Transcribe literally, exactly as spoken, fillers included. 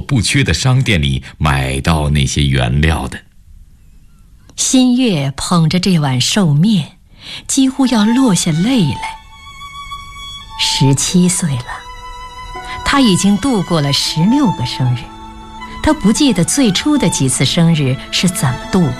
不缺的商店里买到那些原料的。 新月捧着这碗寿面，几乎要落下泪来。十七岁了，他已经度过了十六个生日，他不记得最初的几次生日是怎么度过。